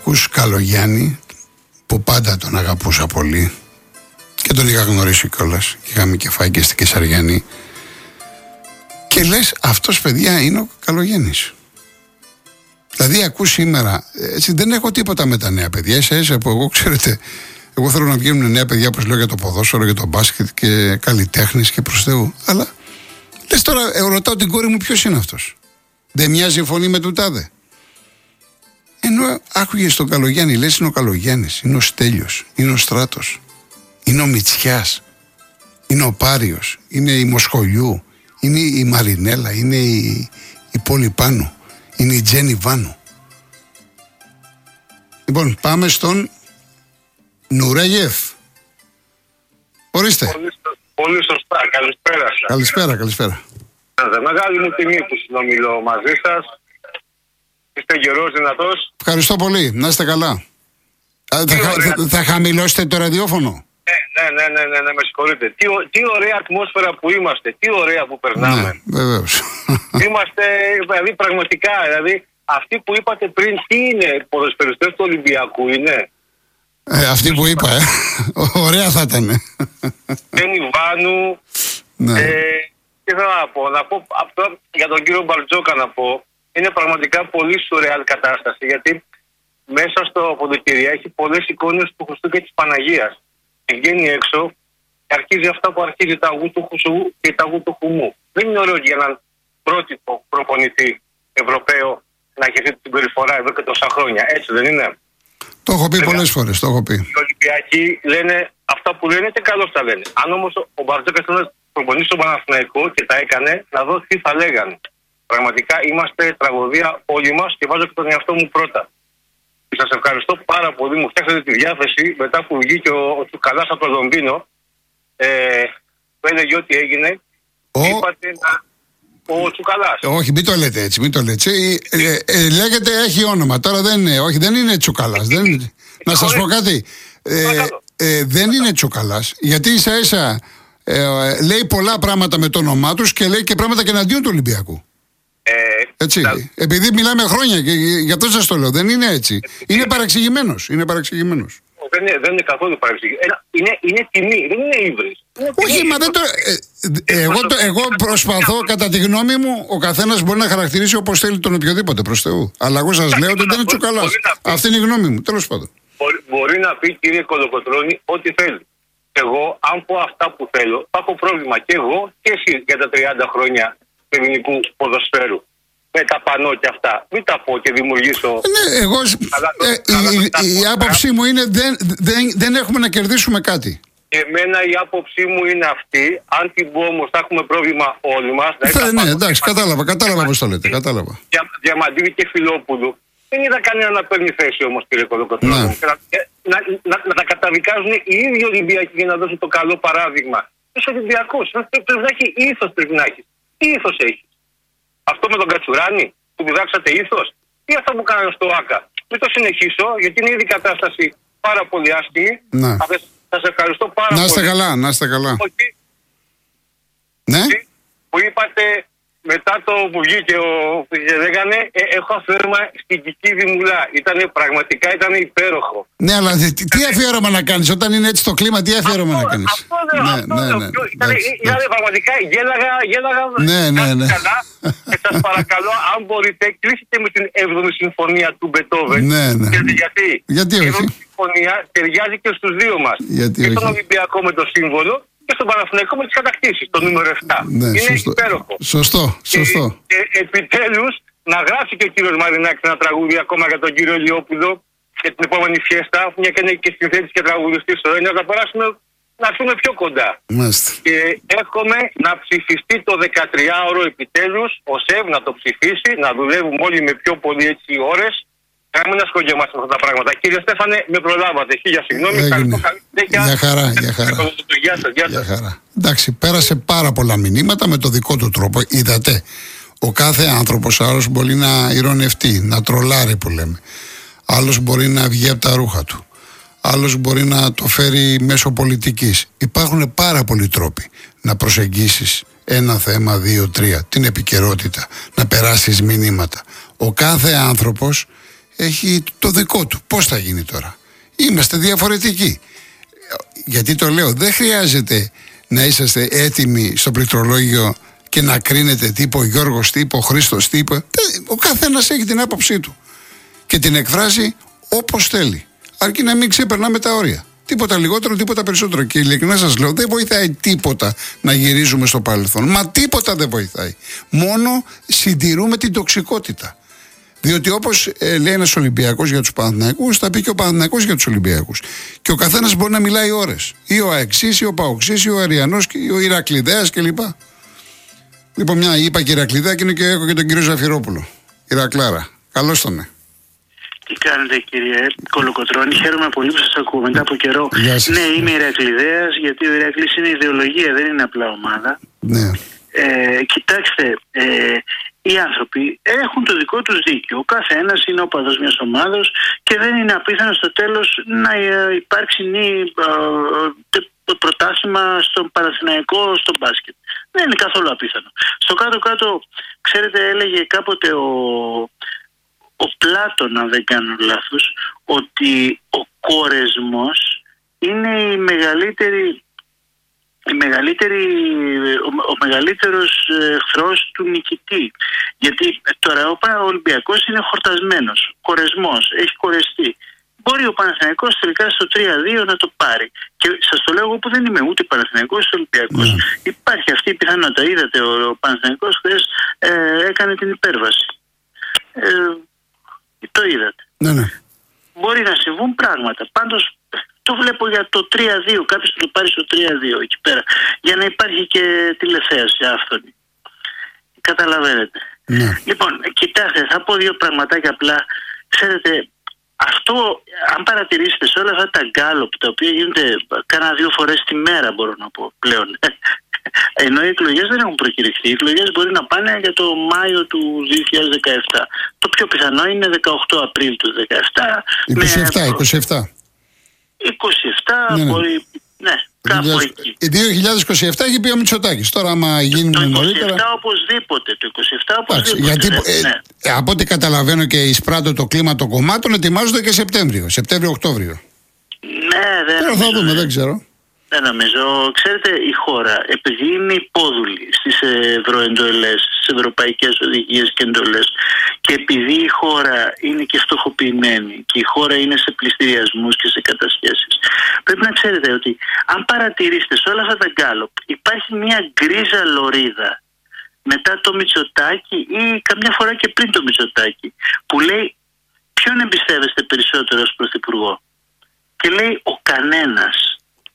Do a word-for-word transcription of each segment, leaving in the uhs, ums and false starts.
ακούς Καλογιάννη, που πάντα τον αγαπούσα πολύ και τον είχα γνωρίσει κιόλας, είχαμε και φάει και στην Κεσαριανή, και λες αυτός, παιδιά, είναι ο Καλογιάννης. Δηλαδή ακούς σήμερα, έτσι, δεν έχω τίποτα με τα νέα παιδιά, ίσα ίσα που εγώ, ξέρετε, εγώ θέλω να βγαίνουν νέα παιδιά, όπως λέω, για το ποδόσφαιρο, για το μπάσκετ και καλλιτέχνης και προς Θεού, αλλά λες τώρα, εγώ ρωτάω την κόρη μου, ποιος είναι αυτός? Δεν μοιάζει η φωνή με του τάδε? Ενώ άκουγες τον Καλογιάννη, λες είναι ο Καλογιάννης, είναι ο Στέλιος, είναι ο Στράτος, είναι ο Μητσιάς, είναι ο Πάριος, είναι η Μοσχολιού, είναι η Μαρινέλα, είναι η, η Πόλη Πάνου, είναι η Τζένι Βάνου. Λοιπόν, πάμε στον Νουρέγεφ. Ορίστε. Πολύ, πολύ σωστά. Καλησπέρα σας. Καλησπέρα, καλησπέρα. Μεγάλη μου τιμή που συνομιλώ μαζί σας. Είστε γερός, δυνατός. Ευχαριστώ πολύ. Να είστε καλά. Θα, θα, θα χαμηλώσετε το ραδιόφωνο. Ναι, ναι, ναι, ναι, ναι, με συγχωρείτε. Τι, τι ωραία ατμόσφαιρα που είμαστε. Τι ωραία που περνάμε. Ναι, βεβαίως. Είμαστε, δηλαδή, πραγματικά. Δηλαδή, αυτοί που είπατε πριν, τι είναι, ποδοσφαιριστές του Ολυμπιακού είναι? Ε, αυτοί που είπα, ε. Ωραία θα ήταν. Δεν Ιβάνου. Ναι. Ε, τι θέλω να πω. Να πω αυτό για τον κύριο Μπαρτζόκα να πω. Είναι πραγματικά πολύ σουρεάλ κατάσταση, γιατί μέσα στο αποδυτήρια έχει πολλές εικόνες του Χριστού και της Παναγίας. Και βγαίνει έξω και αρχίζει αυτά που αρχίζει τα αγού του Χουσού και τα αγού του Χουμού. Δεν είναι ωραίο για έναν πρότυπο προπονητή Ευρωπαίο να έχει αυτή την συμπεριφορά εδώ και τόσα χρόνια. Έτσι δεν είναι? Το έχω πει πολλές φορές, το έχω πει. Οι Ολυμπιακοί λένε αυτά που λένε και καλώς τα λένε. Αν όμως ο Μπαρτζόκας ήταν να προπονήσει τον Παναθηναϊκό και τα έκανε, να δω τι θα λέγανε. Πραγματικά είμαστε τραγωδία όλοι μας και βάζω και τον εαυτό μου πρώτα. Σας ευχαριστώ πάρα πολύ. Μου φτιάξατε τη διάθεση μετά που βγήκε ο, ο Τσουκαλάς από το Λονδίνο. Ε, που έλεγε ότι έγινε. Ο... Είπατε να... Ο Τσουκαλάς. Όχι, μην το λέτε έτσι, μην το λέτε έτσι. Ε, ε, ε, λέγεται, έχει όνομα. Τώρα δεν είναι, όχι, δεν είναι Τσουκαλάς. Δεν είναι... Να σας πω κάτι. Ε, ε, δεν είναι Τσουκαλάς. Γιατί ίσα ίσα ε, ε, λέει πολλά πράγματα με το όνομά τους και λέει και πράγματα και εναντίον του Ολυμπιακού. Ε, έτσι. τα... Επειδή μιλάμε χρόνια και γι' αυτό σας το λέω. Δεν είναι έτσι. Είναι παραξηγημένος. Είναι παραξηγημένος. Δεν είναι, δεν είναι καθόλου παρεξηγημένο. Είναι, είναι τιμή, δεν είναι ύβρις. Όχι, μα δεν το. Ε, ε, εγώ, το, εγώ προσπαθώ, κατά τη γνώμη μου, ο καθένας μπορεί να χαρακτηρίσει όπως θέλει τον οποιοδήποτε, προς Θεού. Αλλά εγώ σας λέω ότι δεν είναι Τσουκαλάς. Αυτή είναι η γνώμη μου, τέλος πάντων. Μπορεί, μπορεί να πει, κύριε Κολοκοτρώνη, ό,τι θέλει. Εγώ, αν πω αυτά που θέλω, θα έχω πρόβλημα και εγώ και εσύ για τα τριάντα χρόνια του ελληνικού ποδοσφαίρου. Με τα πανό και αυτά. Μην τα πω και δημιουργήσω. Ναι, εγώ. Αλλά, ε, αλλά, η, η, η άποψή μου είναι δεν, δεν, δεν έχουμε να κερδίσουμε κάτι. Εμένα η άποψή μου είναι αυτή. Αν την πω όμως θα έχουμε πρόβλημα όλοι μας. Θα, ναι, εντάξει, κατάλαβα, κατάλαβα πώς το λέτε. Κατάλαβα. Δια, Διαμαντήρη και Φιλόπουλου. Δεν είδα κανένα να παίρνει θέση όμως, κύριε Κολοκοτρώνη. Ναι. Να, να, να, να τα καταδικάζουν οι ίδιοι Ολυμπιακοί για να δώσουν το καλό παράδειγμα. Είσαι Ολυμπιακός. Πρέπει να έχει ήθος, πρέπει να έχει. Τι ήθος έχει? Αυτό με τον Κατσουράνη που διδάξατε ήθος, ή αυτά που κάνανε στο ΆΚΑ? Μην το συνεχίσω, γιατί είναι ήδη κατάσταση πάρα πολύ άσχημη. Ναι. Σας ευχαριστώ πάρα πολύ. Να είστε καλά, να είστε καλά. Ότι, ναι. Που είπατε μετά το που βγήκε ο που λέγανε, ε, έχω αφιέρωμα στην Κική Δημουλά. Ήτανε, πραγματικά ήταν υπέροχο. Ναι, αλλά τι, τι αφιέρωμα να κάνεις όταν είναι έτσι το κλίμα, τι αφιέρωμα αυτό, να κάνεις? Αυτό δεν ναι, αυτό ναι, ναι, ναι, Ήτανε, ήτανε πραγματικά γέλαγα, γέλαγα ναι, ναι, ναι. καλά. Και σας παρακαλώ, αν μπορείτε, κλείσετε με την έβδομη συμφωνία του Μπετόβεν. Ναι, ναι. Γιατί, γιατί, γιατί η όχι? έβδομη συμφωνία ταιριάζει και στους δύο μας. Γιατί και όχι? στον Ολυμπιακό με το σύμβολο και στον Παναθηναϊκό με τις κατακτήσεις, το νούμερο επτά. Ναι, είναι σωστό. υπέροχο. Σωστό, σωστό. Και, και επιτέλους να γράψει και ο κύριος Μαρινάκης ένα τραγούδι ακόμα για τον κύριο Λιόπουλο για την επόμενη φιέστα, μια και είναι και συνθέτης και τραγουδιστής στο Έννοια, να περάσουμε, να έρθουμε πιο κοντά. Μάλιστα. Και εύχομαι να ψηφιστεί το δεκατριάωρο επιτέλους, ο ΣΕΒ να το ψηφίσει, να δουλεύουμε όλοι με πιο πολύ έτσι ώρες. Να μην ασχολιόμαστε με αυτά τα πράγματα. Κύριε Στέφανε, με προλάβατε. Χίλια συγγνώμη. Για χαρά, για χαρά. Γεια σας, γεια σας. Για χαρά. Εντάξει, πέρασε πάρα πολλά μηνύματα με το δικό του τρόπο. Είδατε, ο κάθε άνθρωπος, άλλος μπορεί να ηρωνευτεί, να τρολάρει που λέμε. Άλλος μπορεί να βγει από τα ρούχα του. Άλλος μπορεί να το φέρει μέσω πολιτικής. Υπάρχουν πάρα πολλοί τρόποι να προσεγγίσεις ένα θέμα, δύο, τρία, την επικαιρότητα, να περάσεις μηνύματα. Ο κάθε άνθρωπος έχει το δικό του. Πώς θα γίνει τώρα? Είμαστε διαφορετικοί. Γιατί το λέω, δεν χρειάζεται να είσαστε έτοιμοι στο πληκτρολόγιο και να κρίνετε τι είπε ο Γιώργος, τι είπε ο Χρήστος, τι είπε. Ο καθένας έχει την άποψή του και την εκφράζει όπως θέλει. Αρκεί να μην ξεπερνάμε τα όρια. Τίποτα λιγότερο, τίποτα περισσότερο. Και ειλικρινά σας λέω, δεν βοηθάει τίποτα να γυρίζουμε στο παρελθόν. Μα τίποτα δεν βοηθάει. Μόνο συντηρούμε την τοξικότητα. Διότι όπως ε, λέει ένας Ολυμπιακός για τους Παναθηναϊκούς, θα πει και ο Παναθηναϊκός για τους Ολυμπιακούς. Και ο καθένας μπορεί να μιλάει ώρες. Ή ο Αεξής, ή ο Παοξής, ή ο Αριανός, ή ο Ηρακλειδέας κλπ. Λοιπόν, μια είπα και Ηρακλειδέα και είναι και έχω και τον κύριο Ζαφυρόπουλο. Ηρακλάρα. Καλώς τον. Ναι. Τι κάνετε, κύριε Κολοκοτρώνη? Χαίρομαι πολύ που σας ακούω μετά από καιρό. Ναι, είμαι Ηρακλειδέας, γιατί ο Ηρακλής είναι ιδεολογία, δεν είναι απλά ομάδα. Ναι. Ε, κοιτάξτε, ε, οι άνθρωποι έχουν το δικό τους δίκιο. Ο κάθε ένας είναι οπαδός μιας ομάδος και δεν είναι απίθανο στο τέλος να υπάρξει νη, ε, πρωτάθλημα στον Παναθηναϊκό, στο μπάσκετ. Δεν είναι καθόλου απίθανο. Στο κάτω-κάτω, ξέρετε, έλεγε κάποτε ο, ο Πλάτων, αν δεν κάνω λάθος, ότι ο κορεσμός είναι η μεγαλύτερη η μεγαλύτερη, ο, ο μεγαλύτερος εχθρός του νικητή. Γιατί τώρα ο Ολυμπιακός είναι χορτασμένος, κορεσμός, έχει κορεστεί. Μπορεί ο Παναθηναϊκός τελικά στο τρία δύο να το πάρει. Και σας το λέω εγώ που δεν είμαι ούτε Παναθηναϊκός ούτε Ολυμπιακός. Mm. Υπάρχει αυτή η πιθανότητα. Είδατε, ο, ο Παναθηναϊκός χθες ε, έκανε την υπέρβαση. Ε, το είδατε. Ναι, ναι. Μπορεί να συμβούν πράγματα. Πάντως το βλέπω για το τρία δύο. Κάποιος το πάρει στο τρία δύο εκεί πέρα. Για να υπάρχει και τηλεθέαση άφθονη. Καταλαβαίνετε. Ναι. Λοιπόν, κοιτάξτε, θα πω δύο πραγματάκια απλά. Ξέρετε, αυτό, αν παρατηρήσετε σε όλα αυτά τα γκάλωπ τα οποία γίνονται κάνα δύο φορές τη μέρα, μπορώ να πω πλέον. Ενώ οι εκλογές δεν έχουν προκηρυχθεί. Οι εκλογές μπορεί να πάνε για το Μάιο του δύο χιλιάδες δεκαεπτά. Το πιο πιθανό είναι δεκαοκτώ Απρίλη του δύο χιλιάδες δεκαεπτά. είκοσι επτά, είκοσι επτά. είκοσι επτά, ναι, ναι. Μπορεί. Ναι, κάπου εκεί. δύο χιλιάδες είκοσι επτά έχει πει ο Μητσοτάκης. Τώρα, άμα γίνει το νωρίτερα. είκοσι επτά οπωσδήποτε. Το είκοσι επτά οπωσδήποτε. Γιατί, ναι, ε, ναι. Ε, από ό,τι καταλαβαίνω και εισπράττω το κλίμα των κομμάτων, ετοιμάζονται και Σεπτέμβριο. Σεπτέμβριο-Οκτώβριο. Ναι, δεν Τώρα θα δούμε, δεν ξέρω. Δεν νομίζω. Ξέρετε, η χώρα, επειδή είναι υπόδουλη στις ευρωεντολές, στις ευρωπαϊκές οδηγίες και εντολές, και επειδή η χώρα είναι και φτωχοποιημένη και η χώρα είναι σε πληστηριασμούς και σε κατασχέσεις, πρέπει να ξέρετε ότι αν παρατηρήσετε σε όλα αυτά τα γκάλωπ υπάρχει μια γκρίζα λωρίδα μετά το Μητσοτάκη ή καμιά φορά και πριν το Μητσοτάκη, που λέει ποιον εμπιστεύεστε περισσότερο ως πρωθυπουργό, και λέει ο κανένας.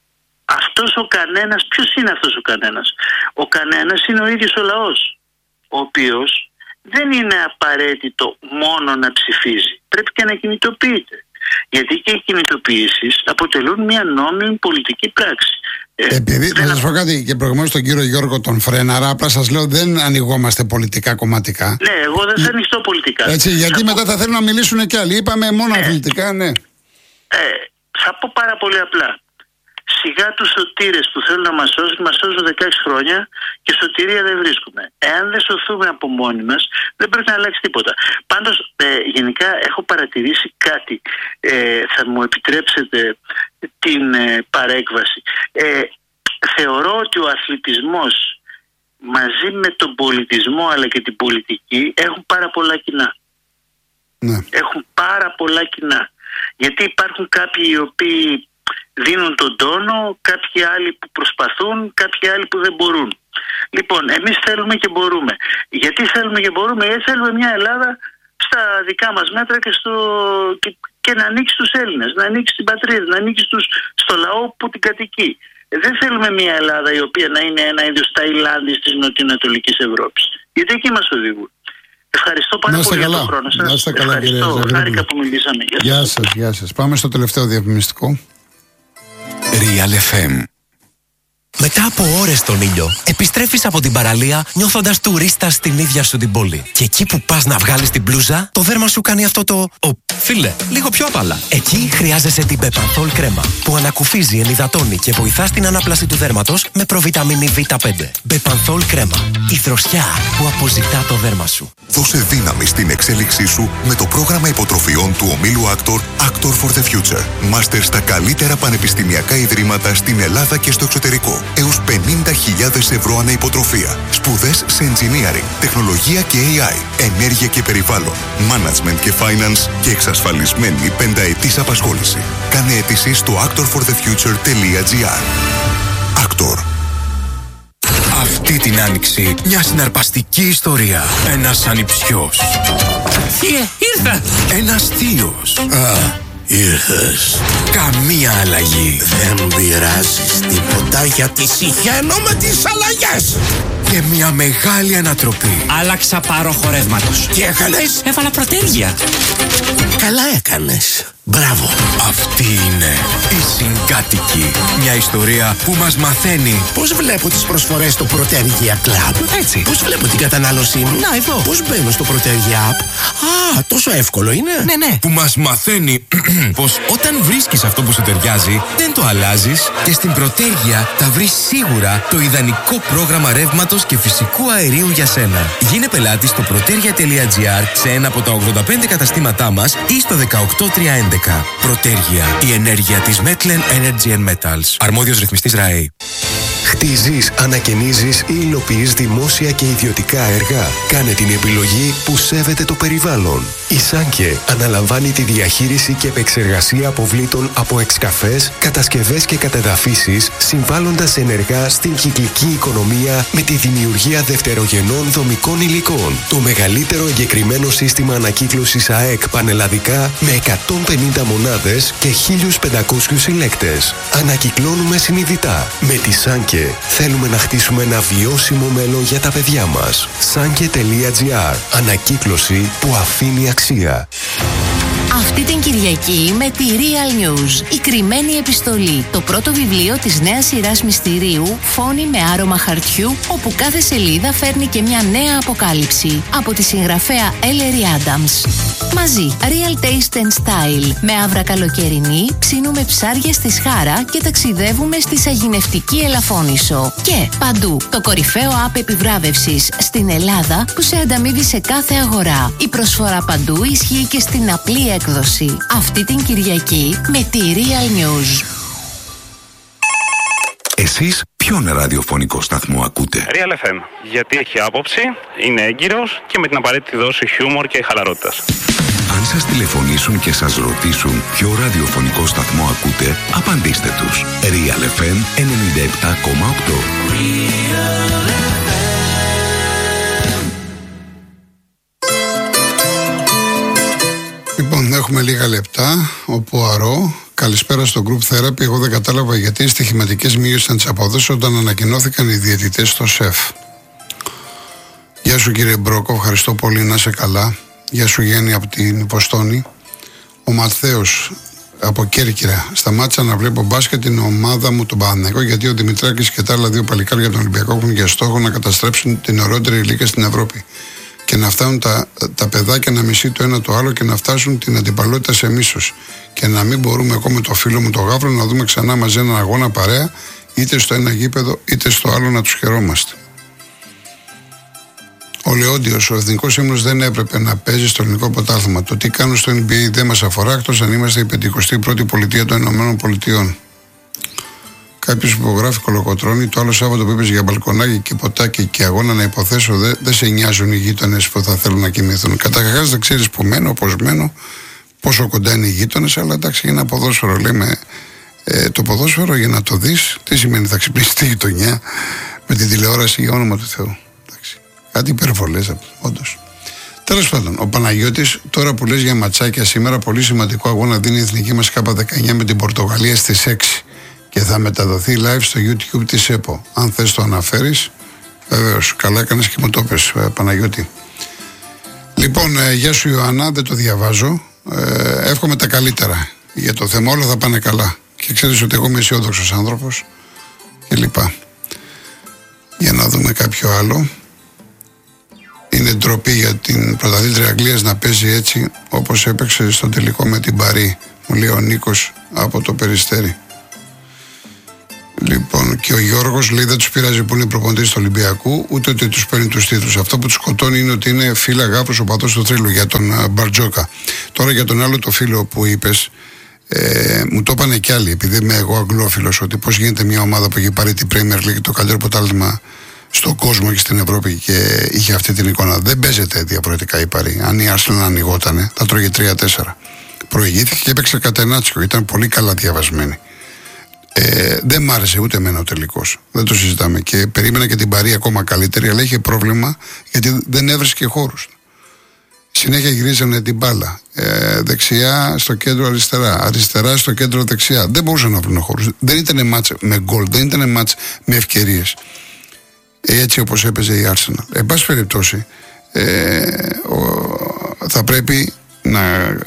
Αυτός ο κανένας, ποιος είναι αυτός ο κανένας? Ο κανένας είναι ο ίδιος ο λαός, ο οποίος δεν είναι απαραίτητο μόνο να ψηφίζει, πρέπει και να κινητοποιείται. Γιατί και οι κινητοποιήσεις αποτελούν μια νόμιμη πολιτική πράξη. Επειδή, θα σας πω κάτι και προηγουμένως τον κύριο Γιώργο τον Φρέναρα, απλά σας λέω δεν ανοιγόμαστε πολιτικά κομματικά. Ναι, εγώ δεν θα ανοιχτώ πολιτικά. Έτσι, γιατί θα μετά πω... θα θέλουν να μιλήσουν και άλλοι. Είπαμε μόνο ναι. αθλητικά, ναι. Ε, θα πω πάρα πολύ απλά. Σιγά τους σωτήρες που θέλουν να μας σώσουν, μας σώσουν δεκαέξι χρόνια και σωτηρία δεν βρίσκουμε. Εάν δεν σωθούμε από μόνοι μας, δεν πρέπει να αλλάξει τίποτα. Πάντως, ε, γενικά έχω παρατηρήσει κάτι. Ε, θα μου επιτρέψετε την ε, παρέκβαση. Ε, θεωρώ ότι ο αθλητισμός μαζί με τον πολιτισμό αλλά και την πολιτική έχουν πάρα πολλά κοινά. Ναι. Έχουν πάρα πολλά κοινά. Γιατί υπάρχουν κάποιοι οι οποίοι δίνουν τον τόνο, κάποιοι άλλοι που προσπαθούν, κάποιοι άλλοι που δεν μπορούν. Λοιπόν, εμείς θέλουμε και μπορούμε. Γιατί θέλουμε και μπορούμε? Γιατί θέλουμε μια Ελλάδα στα δικά μας μέτρα και, στο... και, και να ανοίξει στους Έλληνες, να ανοίξει στην πατρίδα, να ανοίξει στους... στο λαό που την κατοικεί. Δεν θέλουμε μια Ελλάδα η οποία να είναι ένα είδος Ταϊλάνδης της νοτιοανατολικής Ευρώπης. Γιατί εκεί μας οδηγούν. Ευχαριστώ πάρα πολύ για τον χρόνο σας. Να είστε καλά, ευχαριστώ. Χάρηκα που μιλήσαμε. Γεια, γεια σας, γεια σας. Πάμε στο τελευταίο διαφημιστικό. Real εφ εμ Μετά από ώρες στον ήλιο, επιστρέφεις από την παραλία νιώθοντας τουρίστας στην ίδια σου την πόλη. Και εκεί που πας να βγάλεις την μπλούζα, το δέρμα σου κάνει αυτό το... Ο, φίλε, λίγο πιο απαλά. Εκεί χρειάζεσαι την Bepanthol κρέμα, που ανακουφίζει, ενυδατώνει και βοηθά στην ανάπλαση του δέρματος με προβιταμίνη βι πέντε. Bepanthol κρέμα. Η δροσιά που αποζητά το δέρμα σου. Δώσε δύναμη στην εξέλιξή σου με το πρόγραμμα υποτροφιών του ομίλου Actor, Actor for the Future. Μάστερ στα καλύτερα πανεπιστημιακά ιδρύματα στην Ελλάδα και στο εξωτερικό. Έως πενήντα χιλιάδες ευρώ ανά υποτροφία. Σπουδές σε engineering, τεχνολογία και έι άι, ενέργεια και περιβάλλον, management και finance και εξασφαλισμένη πενταετής απασχόληση. Κάνε αίτηση στο actor for the future τελεία τζι άρ. Actor. Αυτή την άνοιξη μια συναρπαστική ιστορία. Ένας ανιψιός. Ε, ήρθα. Ένας θείος. Α, ήρθες. Καμία αλλαγή. Δεν πειράζεις τίποτα γιατί συχαίνω με τις αλλαγές. Και μια μεγάλη ανατροπή. Άλλαξα πάροχο ρεύματος. Τι έκανες? Έβαλα προτέρια. Καλά έκανες. Μπράβο. Αυτή είναι η Συγκάτοικη. Μια ιστορία που μας μαθαίνει πώς βλέπω τις προσφορές στο Protergia Club. Έτσι. Πώς βλέπω την κατανάλωσή μου. Να εδώ. Πώς μπαίνω στο Protergia App. Α, τόσο εύκολο είναι. Ναι, ναι. Που μας μαθαίνει πως όταν βρίσκεις αυτό που σου ταιριάζει, δεν το αλλάζεις και στην Protergia θα βρεις σίγουρα το ιδανικό πρόγραμμα ρεύματος και φυσικού αερίου για σένα. Γίνε πελάτη στο protergia τελεία τζι άρ σε ένα από τα ογδόντα πέντε καταστήματά μας ή στο δεκαοκτώ τριακόσια έντεκα. Protergia, η ενέργεια της Metlen Energy and Metals. Αρμόδιος ρυθμιστής ΡΑΕ. Χτίζεις, ανακαινίζεις ή υλοποιείς δημόσια και ιδιωτικά έργα. Κάνε την επιλογή που σέβεται το περιβάλλον. Η Σάνκε αναλαμβάνει τη διαχείριση και επεξεργασία αποβλήτων από εξκαφές, κατασκευές και κατεδαφίσεις, συμβάλλοντας ενεργά στην κυκλική οικονομία με τη δημιουργία δευτερογενών δομικών υλικών. Το μεγαλύτερο εγκεκριμένο σύστημα ανακύκλωσης ΑΕΚ πανελλαδικά με εκατόν πενήντα μονάδες και χίλιους πεντακόσιους συλλέκτες. Ανακυκλώνουμε συνειδητά. Με τη Σάνκε θέλουμε να χτίσουμε ένα βιώσιμο μέλλον για τα παιδιά μας. Σάνκε τελεία τζι άρ. Ανακύκλωση που αφήνει αξία. Αυτή την Κυριακή με τη Real News, η κρυμμένη επιστολή, το πρώτο βιβλίο της νέας σειράς μυστηρίου Φόνοι με άρωμα χαρτιού, όπου κάθε σελίδα φέρνει και μια νέα αποκάλυψη από τη συγγραφέα Ellery Adams. Μαζί, Real Taste and Style, με άβρα καλοκαιρινή, ψήνουμε ψάρια στη Σχάρα και ταξιδεύουμε στη Σαγηνευτική Ελαφώνησο. Και παντού, το κορυφαίο app επιβράβευσης στην Ελλάδα που σε ανταμείβει σε κάθε αγορά. Η προσφορά παντού ισχύει και στην απλή έκδοση. Αυτή την Κυριακή με τη Real News. Εσείς ποιον ραδιοφωνικό σταθμό ακούτε? Real εφ εμ, γιατί έχει άποψη, είναι έγκυρος και με την απαραίτητη δόση χιούμορ και χαλαρότητας. Αν σας τηλεφωνήσουν και σας ρωτήσουν ποιο ραδιοφωνικό σταθμό ακούτε, απαντήστε τους. Real εφ εμ ενενήντα επτά κόμμα οκτώ. Λοιπόν, έχουμε λίγα λεπτά. Ο Πουαρό, καλησπέρα στο Group Therapy. Εγώ δεν κατάλαβα γιατί οι στοιχηματικές μείωσαν τις αποδόσεις όταν ανακοινώθηκαν οι διαιτητές στο ΣΕΦ. Γεια σου κύριε Μπρόκο, ευχαριστώ πολύ, να είσαι καλά. Γεια σου Γέννη από την Υποστόνη. Ο Ματθαίος από Κέρκυρα. Σταμάτησα να βλέπω μπάσκετ την ομάδα μου τον Παναθηναϊκό, γιατί ο Δημητράκης και τα άλλα δύο παλικάρια από τον Ολυμπιακό έχουν για στόχο να καταστρέψουν την ωραιότερη ηλικία στην Ευρώπη. Και να φτάνουν τα, τα παιδάκια να μισεί το ένα το άλλο και να φτάσουν την αντιπαλότητα σε μίσος. Και να μην μπορούμε εγώ με το φίλο μου το Γαύρο να δούμε ξανά μαζί έναν αγώνα παρέα, είτε στο ένα γήπεδο είτε στο άλλο, να τους χαιρόμαστε. Ο Λεόντιος, ο εθνικός ύμνος δεν έπρεπε να παίζει στο ελληνικό πρωτάθλημα. Το τι κάνουν στο N B A δεν μας αφορά, εκτός αν είμαστε η πεντηκοστή πρώτη πολιτεία των Ηνωμένων Πολιτειών. Κάποιος υπογράφει κολοκοτρώνει, το άλλο Σάββατο που είπες για μπαλκονάκι και ποτάκι και αγώνα, να υποθέσω δεν δε σε νοιάζουν οι γείτονες που θα θέλουν να κοιμηθούν. Καταρχάς δεν ξέρεις που μένω, πώς μένω, πόσο κοντά είναι οι γείτονες, αλλά εντάξει, είναι ένα ποδόσφαιρο, λέμε. Ε, το ποδόσφαιρο για να το δεις, τι σημαίνει, θα ξυπνήσει τη γειτονιά με την τηλεόραση, για όνομα του Θεού. Εντάξει. Κάτι υπερβολές, όντως. Τέλος πάντων, ο Παναγιώτης, τώρα που λες για ματσάκια, σήμερα πολύ σημαντικό αγώνα δίνει η εθνική μας Κ δεκαεννιά με την Πορτογαλία στις έξι. Και θα μεταδοθεί live στο YouTube της ΕΠΟ. Αν θες το αναφέρεις, βεβαίως. Καλά έκανες και μου το πες, Παναγιώτη. Λοιπόν, ε, γεια σου Ιωάννα, δεν το διαβάζω. Ε, εύχομαι τα καλύτερα. Για το θέμα όλα θα πάνε καλά. Και ξέρεις ότι εγώ είμαι αισιόδοξος άνθρωπος και λοιπά. Για να δούμε κάποιο άλλο. Είναι ντροπή για την πρωταθλήτρια Αγγλίας να παίζει έτσι όπως έπαιξε στο τελικό με την Παρί, μου λέει ο Νίκος από το Περιστέρι. Λοιπόν, και ο Γιώργος λέει δεν τους πειράζει που είναι προπονητής του Ολυμπιακού, ούτε ότι τους παίρνει τους τίτλους. Αυτό που τους σκοτώνει είναι ότι είναι φίλα γάπρος ο παδός του θρύλου, για τον uh, Μπαρτζόκα. Τώρα για τον άλλο το φίλο που είπες, ε, μου το είπανε κι άλλοι, επειδή είμαι εγώ αγγλόφιλος, ότι πώς γίνεται μια ομάδα που έχει πάρει την Premier League, το καλύτερο πρωτάθλημα στον κόσμο και στην Ευρώπη, και είχε αυτή την εικόνα. Δεν παίζεται διαφορετικά η Παρί. Αν η Arsenal ανοιγότανε, θα τρώγε τρία τέσσερα. Προηγήθηκε και έπαιξε κατενάτσιο, ήταν πολύ καλά διαβασμένη. Ε, δεν μ' άρεσε ούτε εμένα ο τελικός. Δεν το συζητάμε. Και περίμενα και την Παρί ακόμα καλύτερη, αλλά είχε πρόβλημα γιατί δεν έβρισκε χώρους. Συνέχεια γυρίζανε την μπάλα. Ε, δεξιά στο κέντρο αριστερά. Αριστερά στο κέντρο δεξιά. Δεν μπορούσαν να βρουν χώρους. Δεν ήταν μάτς με γκολ, δεν ήταν μάτς με ευκαιρίες. Έτσι όπως έπαιζε η Arsenal. Εν πάση περιπτώσει, ε, ο, θα πρέπει να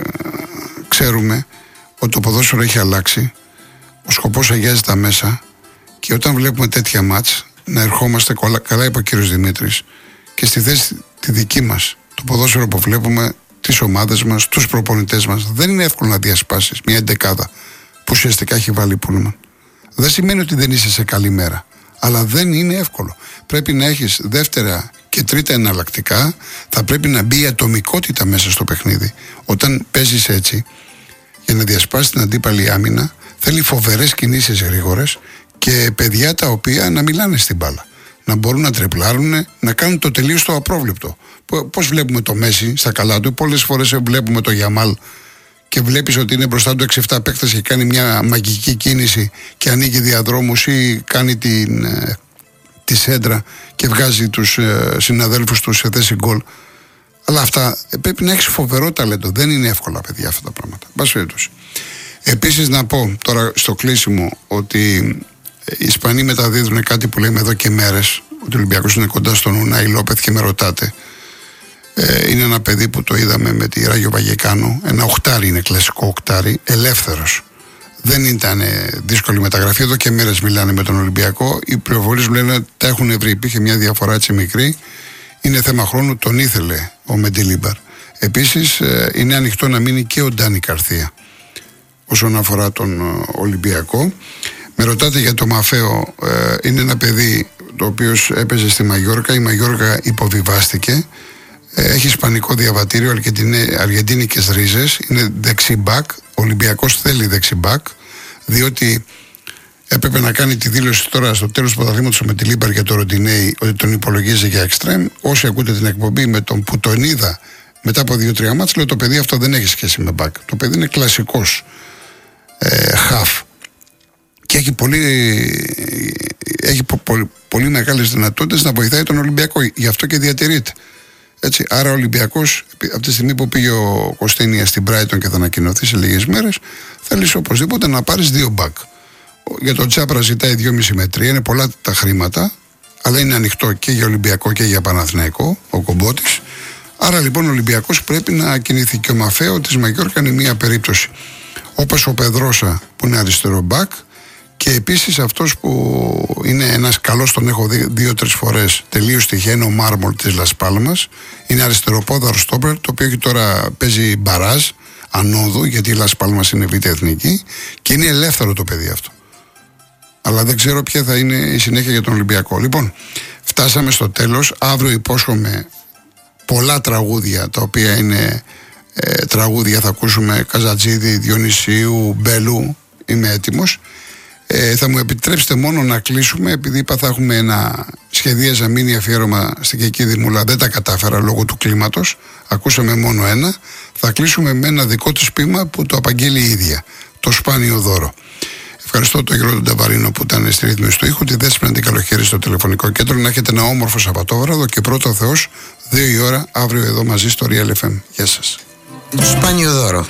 ξέρουμε ότι το ποδόσφαιρο έχει αλλάξει. Ο σκοπός αγιάζει τα μέσα, και όταν βλέπουμε τέτοια μάτς να ερχόμαστε, καλά είπε ο κύριος Δημήτρης, και στη θέση τη δική μας, το ποδόσφαιρο που βλέπουμε, τις ομάδες μας, τους προπονητές μας, δεν είναι εύκολο να διασπάσεις μια εντεκάδα που ουσιαστικά έχει βάλει Πούλμαν. Δεν σημαίνει ότι δεν είσαι σε καλή μέρα, αλλά δεν είναι εύκολο. Πρέπει να έχεις δεύτερα και τρίτα εναλλακτικά, θα πρέπει να μπει η ατομικότητα μέσα στο παιχνίδι. Όταν παίζεις έτσι, για να διασπάσεις την αντίπαλη άμυνα, θέλει φοβερές κινήσεις γρήγορες και παιδιά τα οποία να μιλάνε στην μπάλα. Να μπορούν να τριπλάρουν, να κάνουν το τελείως το απρόβλεπτο. Πώς βλέπουμε το Μέση στα καλά του, πολλές φορές βλέπουμε το Γιαμάλ και βλέπεις ότι είναι μπροστά του έξι εφτά παίκτες και κάνει μια μαγική κίνηση και ανοίγει διαδρόμους ή κάνει την, τη σέντρα και βγάζει τους ε, συναδέλφους του σε θέση γκολ. Αλλά αυτά πρέπει να έχεις φοβερό ταλέντο. Δεν είναι εύκολα, παιδιά, αυτά τα πράγματα. Μπας. Επίσης να πω τώρα στο κλείσιμο ότι οι Ισπανοί μεταδίδουν κάτι που λέμε εδώ και μέρες, ότι ο Ολυμπιακός είναι κοντά στον Ουνάι Λόπεθ, και με ρωτάτε. Ε, είναι ένα παιδί που το είδαμε με τη Ράγιο Βαγεκάνο, ένα οχτάρι, είναι κλασικό οχτάρι, ελεύθερος. Δεν ήταν δύσκολη μεταγραφή, εδώ και μέρες μιλάνε με τον Ολυμπιακό. Οι πληροφορίες μου λένε ότι τα έχουν βρει, υπήρχε μια διαφορά έτσι μικρή. Είναι θέμα χρόνου, τον ήθελε ο Μεντιλίμπαρ. Επίσης ε, είναι ανοιχτό να μείνει και ο Ντάνι Καρθία όσον αφορά τον Ολυμπιακό. Με ρωτάτε για το Μαφέο, ε, είναι ένα παιδί το οποίο έπαιζε στη Μαγιόρκα. Η Μαγιόρκα υποβιβάστηκε, ε, έχει ισπανικό διαβατήριο, αργεντίνικες ρίζες, είναι δεξιμπάκ. Ο Ολυμπιακός θέλει δεξιμπάκ, διότι έπρεπε να κάνει τη δήλωση τώρα στο τέλος του πρωταθλήματος με τη Λίμπαρ για το Ροντινέι ότι τον υπολογίζει για εξτρέμ. Όσοι ακούτε την εκπομπή με τον που τον είδα μετά από δύο τρία μάτς, λέω το παιδί αυτό δεν έχει σχέση με μπακ. Το παιδί είναι κλασικός ε, χαφ και έχει πολύ, έχει πο, πο, πολύ μεγάλες δυνατότητες να βοηθάει τον Ολυμπιακό. Γι' αυτό και διατηρείται. Έτσι, άρα ο Ολυμπιακός, από τη στιγμή που πήγε ο Κωστίνια στην Brighton και θα ανακοινωθεί σε λίγες μέρες, θέλει οπωσδήποτε να πάρεις δύο μπακ. Για τον Τσάπρα ζητάει δυόμισι με τρία, είναι πολλά τα χρήματα, αλλά είναι ανοιχτό και για Ολυμπιακό και για Παναθηναϊκό, ο Κομπότης. Άρα λοιπόν ο Ολυμπιακός πρέπει να κινηθεί, και ο Μαφέο της Μαγιόρκα είναι μια περίπτωση. Όπως ο Πεδρόσα που είναι αριστερό μπακ, και επίσης αυτός που είναι ένας καλός, τον έχω δει δύο-τρεις φορές, τελείως τυχαία, είναι ο Μάρμολ της Λας Πάλμας. Είναι αριστεροπόδαρο στόπερ, το οποίο τώρα παίζει μπαράζ ανόδου, γιατί η Λας Πάλμας είναι β' εθνική και είναι ελεύθερο το παιδί αυτό. Αλλά δεν ξέρω ποια θα είναι η συνέχεια για τον Ολυμπιακό. Λοιπόν, φτάσαμε στο τέλος. Αύριο υπόσχομαι πολλά τραγούδια, τα οποία είναι ε, τραγούδια, θα ακούσουμε Καζατζίδη, Διονυσίου, Μπέλου. Είμαι έτοιμος. Ε, θα μου επιτρέψετε μόνο να κλείσουμε, επειδή είπα θα έχουμε ένα σχεδίαζα μίνι αφιέρωμα στην Κεκίδη Μούλα, δεν τα κατάφερα λόγω του κλίματος, ακούσαμε μόνο ένα. Θα κλείσουμε με ένα δικό του ποίημα που το απαγγέλει η ίδια, το Σπάνιο Δώρο. Ευχαριστώ τον Γιώργο τον Ταβαρίνο που ήταν στη ρύθμιση του ήχου, τη Δέσποινα την Καλοχέρη στο τηλεφωνικό κέντρο. Να έχετε ένα όμορφο Σαββατόβραδο και πρώτο Θεός, δύο η ώρα αύριο εδώ μαζί στο Real εφ εμ. Γεια σας. Το Σπάνιο Δώρο.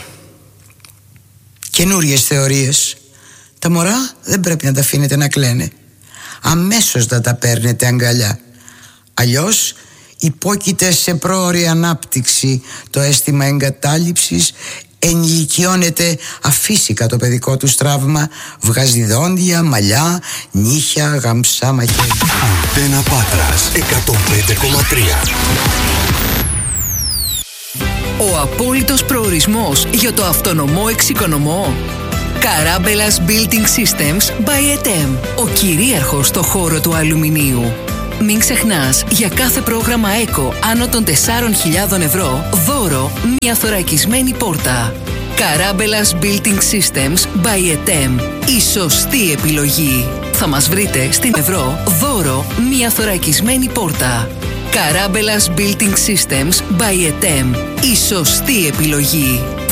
Καινούριες θεωρίες. Τα μωρά δεν πρέπει να τα αφήνετε να κλαίνε. Αμέσως να τα παίρνετε αγκαλιά. Αλλιώς υπόκειται σε πρόωρη ανάπτυξη το αίσθημα εγκατάλειψης, ενηλικιώνεται αφύσικα το παιδικό του τραύμα, βγάζει δόντια, μαλλιά, νύχια, γαμψά μαχαίρια. Αντένα Πάτρας εκατόν πέντε κόμμα τρία. Ο απόλυτος προορισμός για το αυτονομό εξοικονομό. Καράμπελας Building Systems by ΕΤΕΜ. Ο κυρίαρχος στο χώρο του αλουμινίου. Μην ξεχνάς, για κάθε πρόγραμμα ΕΚΟ άνω των τεσσάρων χιλιάδων ευρώ, δώρο μια θωρακισμένη πόρτα. Καράμπελας Building Systems by ΕΤΕΜ. Η σωστή επιλογή. Θα μας βρείτε στην ευρώ, δώρο μια θωρακισμένη πόρτα. Καράμπελας Building Systems by ΕΤΕΜ. Η σωστή επιλογή.